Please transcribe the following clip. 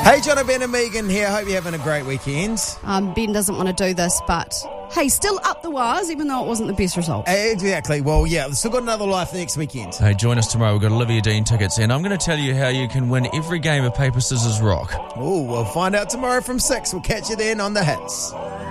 Hey, John, Ben and Megan here. Hope you're having a great weekend. Ben doesn't want to do this, but hey, still up the wires, even though it wasn't the best result. Exactly. Well, yeah, we've still got another life next weekend. Hey, join us tomorrow. We've got Olivia Dean tickets, and I'm going to tell you how you can win every game of Paper, Scissors, Rock. Oh, we'll find out tomorrow from 6. We'll catch you then on The Hits.